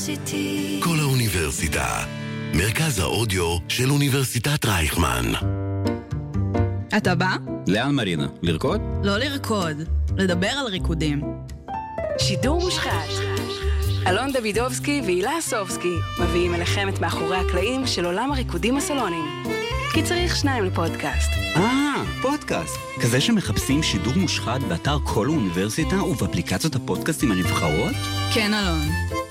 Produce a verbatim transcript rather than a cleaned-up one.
האוניברסיטי. כל האוניברסיטה, מרכז האודיו של אוניברסיטת רייכמן. אתה בא? לאן מרינה? לרקוד? לא לרקוד, לדבר על ריקודים. שידור מושחת. אלון דוידובסקי והילה סובסקי מביאים אליכם את מאחורי הקלעים של עולם הריקודים הסלוניים. כי צריך שניים לפודקאסט. אה, פודקאסט. כזה שמחפשים שידור מושחת באתר כל האוניברסיטה ובאפליקציות הפודקאסטים הנבחרות? כן, אלון.